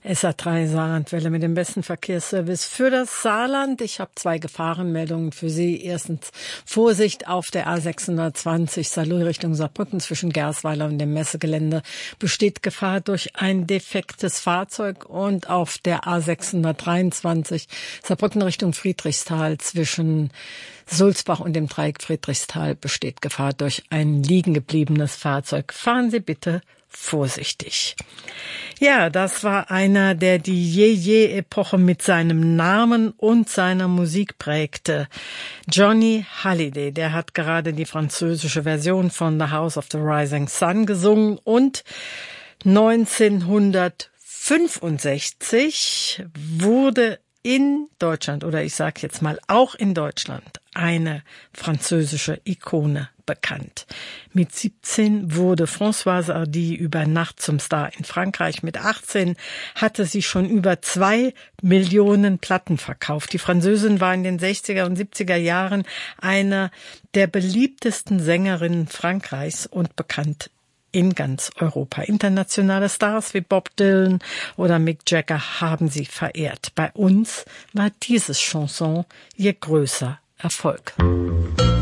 SA3 Saarlandwelle mit dem besten Verkehrsservice für das Saarland. Ich habe 2 Gefahrenmeldungen für Sie. Erstens Vorsicht auf der A620 Saarlouis Richtung Saarbrücken zwischen Gersweiler und dem Messegelände besteht Gefahr durch ein defektes Fahrzeug, und auf der A623 Saarbrücken Richtung Friedrichsthal zwischen Sulzbach und dem Dreieck Friedrichsthal besteht Gefahr durch ein liegengebliebenes Fahrzeug. Fahren Sie bitte vorsichtig. Ja, das war einer, der die Je-Je-Epoche mit seinem Namen und seiner Musik prägte. Johnny Hallyday, der hat gerade die französische Version von The House of the Rising Sun gesungen, und 1965 wurde in Deutschland, oder ich sage jetzt mal auch in Deutschland, eine französische Ikone bekannt. Mit 17 wurde Françoise Hardy über Nacht zum Star in Frankreich. Mit 18 hatte sie schon über 2 Millionen Platten verkauft. Die Französin war in den 60er und 70er Jahren eine der beliebtesten Sängerinnen Frankreichs und bekannt in ganz Europa. Internationale Stars wie Bob Dylan oder Mick Jagger haben sie verehrt. Bei uns war dieses Chanson ihr größter Erfolg.